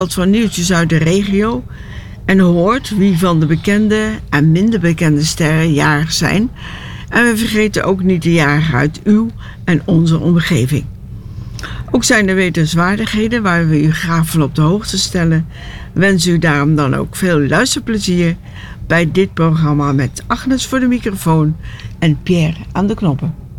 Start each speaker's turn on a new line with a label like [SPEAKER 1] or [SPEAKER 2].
[SPEAKER 1] van nieuwtjes uit de regio en hoort wie van de bekende en minder bekende sterren jarig zijn. En we vergeten ook niet de jarigen uit uw en onze omgeving. Ook zijn er wetenswaardigheden waar we u graag van op de hoogte stellen. Wens u daarom dan ook veel luisterplezier bij dit programma met Agnes voor de microfoon en Pierre aan de knoppen.